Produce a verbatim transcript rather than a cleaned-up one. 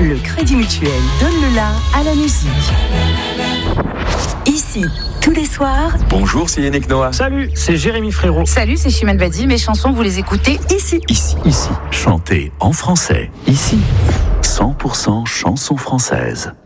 le Crédit Mutuel donne le la à la musique. Ici, tous les soirs. Bonjour, c'est Yannick Noah. Salut, c'est Jérémy Frérot. Salut, c'est Chimène Badi. Mes chansons, vous les écoutez ici. Ici. Ici. Chantez en français. Ici. cent pour cent chansons françaises.